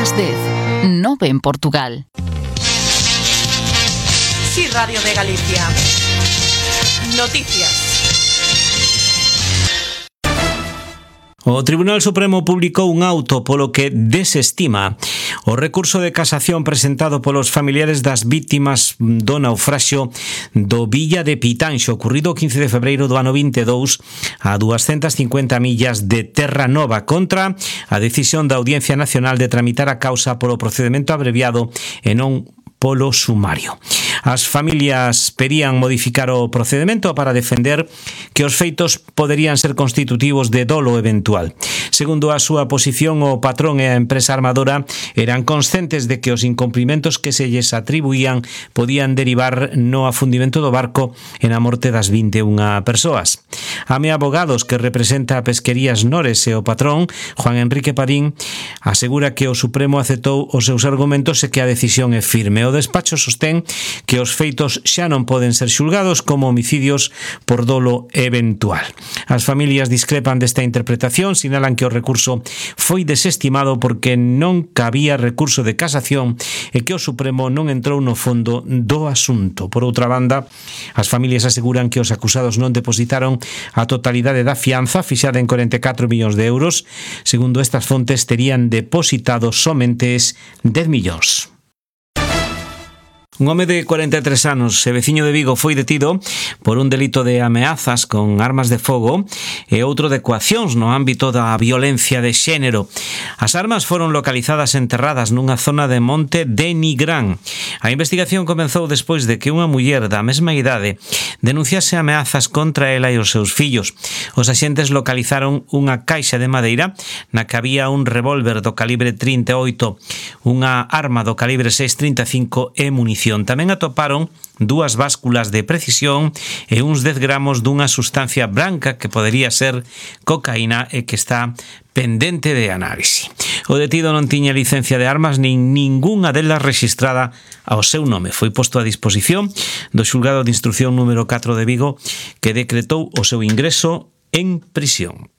ás 10, 9 en Portugal. Sí, Radio de Galicia. Noticias. O Tribunal Supremo publicou un auto polo que desestima o recurso de casación presentado polos familiares das vítimas do naufraxio do Villa de Pitanxo, ocorrido o 15 de febreiro do ano 22 a 250 millas de Terra Nova, contra a decisión da Audiencia Nacional de tramitar a causa polo procedemento abreviado e non polo sumario. As familias pedían modificar o procedemento para defender que os feitos poderían ser constitutivos de dolo eventual. Segundo a súa posición, o patrón e a empresa armadora eran conscientes de que os incumprimentos que se lles atribuían podían derivar no afundimento do barco e na morte das 21 persoas. Ame Abogados, que representa a Pesquerías Nores, e o patrón, Juan Enrique Padín, asegura que o Supremo aceptou os seus argumentos e que a decisión é firme. O despacho sostén que os feitos xa non poden ser xulgados como homicidios por dolo eventual. As familias discrepan desta interpretación, sinalan que o recurso foi desestimado porque non cabía recurso de casación e que o Supremo non entrou no fondo do asunto. Por outra banda, as familias aseguran que os acusados non depositaron a totalidade da fianza, fixada en 44 millóns de euros. Segundo estas fontes, terían depositado somente 10 millóns. Un home de 43 anos e veciño de Vigo foi detido por un delito de ameazas con armas de fogo e outro de coaccións no ámbito da violencia de xénero. As armas foron localizadas enterradas nunha zona de Monte de Nigrán. A investigación comezou despois de que unha muller da mesma idade denunciase ameazas contra ela e os seus fillos. Os axentes localizaron unha caixa de madeira na que había un revólver do calibre 38, unha arma do calibre 6,35 e munición. Tamén atoparon 2 básculas de precisión e uns 10 gramos dunha sustancia branca que podería ser cocaína e que está pendente de análise. O detido non tiña licencia de armas nin ningunha delas rexistrada ao seu nome. Foi posto a disposición do xulgado de instrucción número 4 de Vigo, que decretou o seu ingreso en prisión.